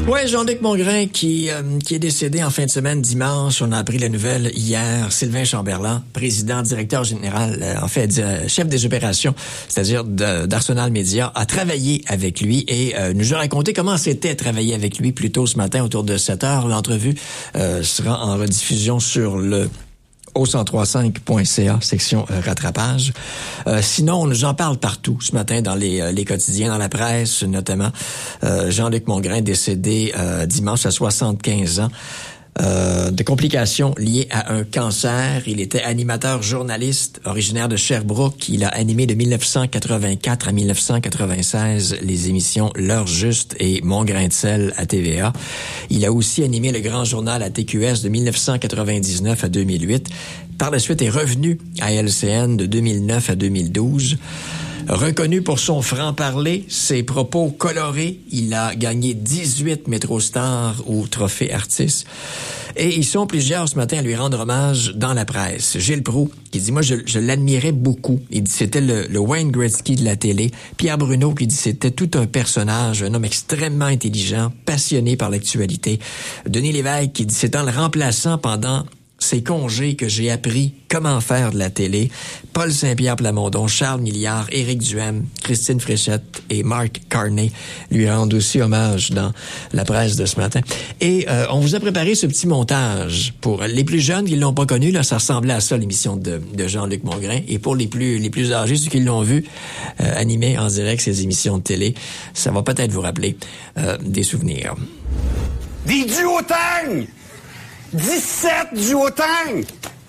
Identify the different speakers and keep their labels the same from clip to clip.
Speaker 1: Ouais, Jean-Luc Mongrain qui est décédé en fin de semaine dimanche. On a appris la nouvelle hier. Sylvain Chamberlain, président, directeur général, chef des opérations, c'est-à-dire d'Arsenal Media, a travaillé avec lui et nous a raconté comment c'était travailler avec lui plus tôt ce matin autour de 7h. L'entrevue sera en rediffusion sur le au1035.ca, section rattrapage. Sinon, on nous en parle partout ce matin dans les quotidiens, dans la presse notamment. Jean-Luc Mongrain décédé dimanche à 75 ans. De complications liées à un cancer. Il était animateur journaliste originaire de Sherbrooke. Il a animé de 1984 à 1996 les émissions L'heure juste et Mon grain de sel à TVA. Il a aussi animé le Grand Journal à TQS de 1999 à 2008. Par la suite est revenu à LCN de 2009 à 2012. Reconnu pour son franc-parler, ses propos colorés, il a gagné 18 MetroStars au Trophée Artis. Et ils sont plusieurs ce matin à lui rendre hommage dans la presse. Gilles Proulx, qui dit, moi, je l'admirais beaucoup. Il dit, c'était le Wayne Gretzky de la télé. Pierre Bruno, qui dit, c'était tout un personnage, un homme extrêmement intelligent, passionné par l'actualité. Denis Lévesque, qui dit, c'est en le remplaçant pendant ces congés que j'ai appris comment faire de la télé. Paul Saint-Pierre Plamondon, Charles Milliard, Éric Duhem, Christine Fréchette et Mark Carney lui rendent aussi hommage dans la presse de ce matin. Et on vous a préparé ce petit montage. Pour les plus jeunes qui l'ont pas connu, là, ça ressemblait à ça, l'émission de Jean-Luc Mongrain. Et pour les plus âgés, ceux qui l'ont vu animer en direct ces émissions de télé, ça va peut-être vous rappeler des souvenirs.
Speaker 2: Des duotangs! 17 duotangs!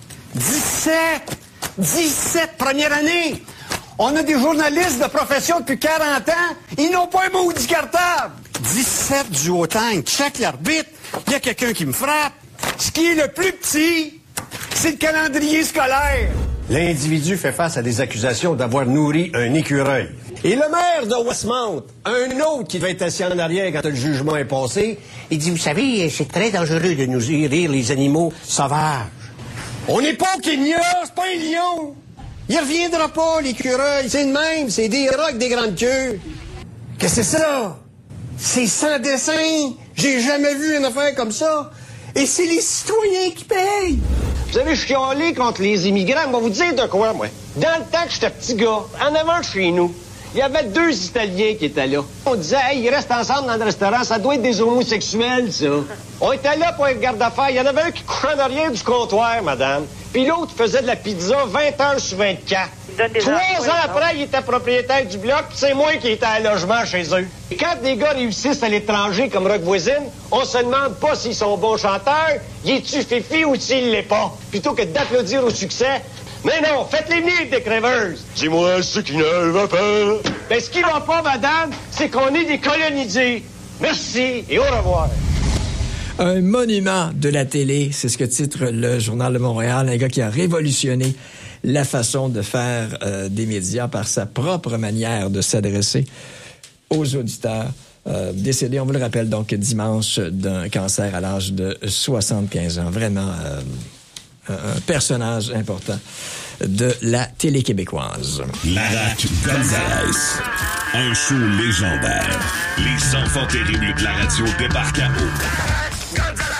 Speaker 2: 17 première année! On a des journalistes de profession depuis 40 ans, ils n'ont pas un maudit cartable! 17 duotangs, check l'arbitre, il y a quelqu'un qui me frappe. Ce qui est le plus petit, c'est le calendrier scolaire. L'individu fait face à des accusations d'avoir nourri un écureuil. Et le maire de Westmount, un autre qui va être assis en arrière quand le jugement est passé, il dit, vous savez, c'est très dangereux de nous nourrir les animaux sauvages. On n'est pas au Kenya, c'est pas un lion. Il reviendra pas, l'écureuil. C'est le même, c'est des rats avec des grandes queues. Qu'est-ce que c'est ça? C'est sans dessin. J'ai jamais vu une affaire comme ça. Et c'est les citoyens qui payent. Vous avez chialé contre les immigrants. On va vous dire de quoi, moi. Dans le temps que j'étais petit gars, en avant de chez nous, il y avait 2 Italiens qui étaient là. On disait, hey, ils restent ensemble dans le restaurant, ça doit être des homosexuels, ça. On était là pour être garde-affaires. Il y en avait un qui couchait en arrière du comptoir, madame. Puis l'autre faisait de la pizza 20 heures sur 24. 3 ans après, il était propriétaire du bloc, puis c'est moi qui étais à logement chez eux. Et quand des gars réussissent à l'étranger comme Rock Voisine, on se demande pas s'ils sont bons chanteurs, y est-tu fifi ou s'il l'est pas. Plutôt que d'applaudir au succès, mais non, faites-les venir des crèveuses. Dis-moi ce qui ne va pas. Ben, ce qui va pas, madame, c'est qu'on est des colonisés. Merci et au revoir.
Speaker 1: Un monument de la télé, c'est ce que titre le Journal de Montréal, un gars qui a révolutionné la façon de faire des médias par sa propre manière de s'adresser aux auditeurs. Décédé, on vous le rappelle, donc dimanche d'un cancer à l'âge de 75 ans. Vraiment un personnage important de la télé québécoise.
Speaker 3: Larac Gonzalez, un show légendaire. Les enfants terribles de la radio débarquent à eau.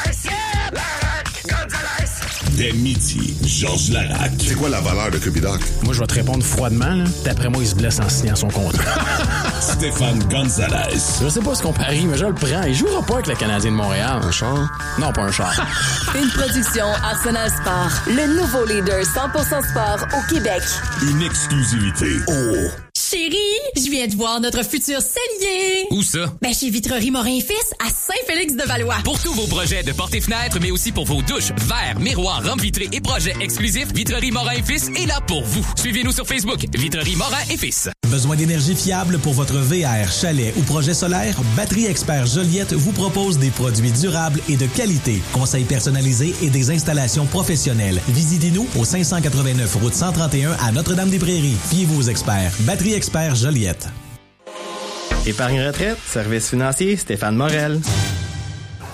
Speaker 3: Dès midi, Georges Larac.
Speaker 4: C'est quoi la valeur de Cupidoc?
Speaker 5: Moi, je vais te répondre froidement. Là. D'après moi, il se blesse en signant son contrat.
Speaker 3: Stéphane Gonzalez.
Speaker 5: Je sais pas ce qu'on parie, mais je le prends. Il jouera pas avec le Canadien de Montréal.
Speaker 4: Un char?
Speaker 5: Non, pas un char.
Speaker 6: Une production Arsenal Sport. Le nouveau leader 100% sport au Québec.
Speaker 3: Une exclusivité. Oh!
Speaker 7: Chérie, je viens de voir notre futur cellier.
Speaker 8: Où ça?
Speaker 7: Ben, chez Vitrerie Morin & Fils, à Saint-Félix-de-Valois.
Speaker 8: Pour tous vos projets de portes et fenêtres, mais aussi pour vos douches, verres, miroirs, rampes vitrées et projets exclusifs, Vitrerie Morin & Fils est là pour vous. Suivez-nous sur Facebook, Vitrerie Morin & Fils.
Speaker 9: Besoin d'énergie fiable pour votre VR, chalet ou projet solaire? Batterie Expert Joliette vous propose des produits durables et de qualité, conseils personnalisés et des installations professionnelles. Visitez-nous au 589 route 131 à Notre-Dame-des-Prairies. Fiez-vous aux experts. Batterie Expert Joliette.
Speaker 10: Épargne retraite, service financier, Stéphane Morel.
Speaker 3: Préparez-vous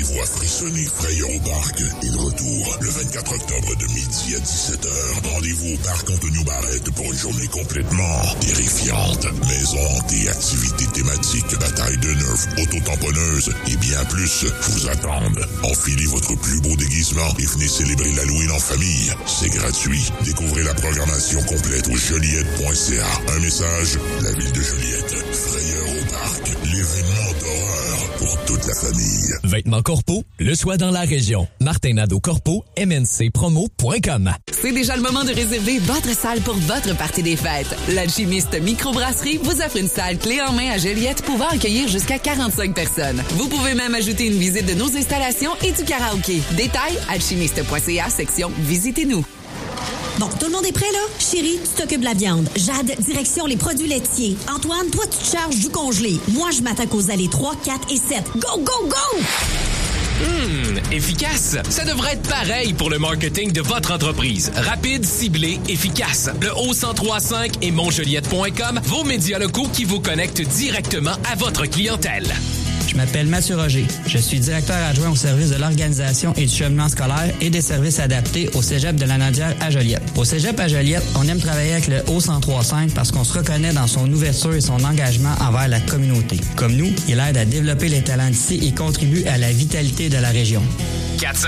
Speaker 4: Laissez-vous frissonner. Frayeur au parc est de retour le 24 octobre de midi à 17h. Rendez-vous au parc Antonio Barrette pour une journée complètement terrifiante. Maison hantée, activités thématiques, bataille de nerfs, auto-tamponneuses et bien plus vous attendent. Enfilez votre plus beau déguisement et venez célébrer l'Halloween en famille. C'est gratuit. Découvrez la programmation complète au joliette.ca. Un message, la ville de Joliette. Frayeur au parc, l'événement d'horreur pour toute la famille.
Speaker 10: Vêtements Corpo, le choix dans la région. Martin Nadeau Corpo, mncpromo.com.
Speaker 11: C'est déjà le moment de réserver votre salle pour votre partie des fêtes. L'Alchimiste Microbrasserie vous offre une salle clé en main à Joliette pouvant accueillir jusqu'à 45 personnes. Vous pouvez même ajouter une visite de nos installations et du karaoké. Détails, alchimiste.ca, section Visitez-nous.
Speaker 12: Bon, tout le monde est prêt, là? Chérie, tu t'occupes de la viande. Jade, direction les produits laitiers. Antoine, toi, tu te charges du congelé. Moi, je m'attaque aux allées 3, 4 et 7. Go, go, go!
Speaker 8: Efficace! Ça devrait être pareil pour le marketing de votre entreprise. Rapide, ciblé, efficace. Le O1035 et monjoliette.com, vos médias locaux qui vous connectent directement à votre clientèle.
Speaker 13: Je m'appelle Mathieu Roger. Je suis directeur adjoint au service de l'organisation et du cheminement scolaire et des services adaptés au Cégep de la Nodière à Joliette. Au Cégep à Joliette, on aime travailler avec le O1035 parce qu'on se reconnaît dans son ouverture et son engagement envers la communauté. Comme nous, il aide à développer les talents d'ici et contribue à la vitalité de la région.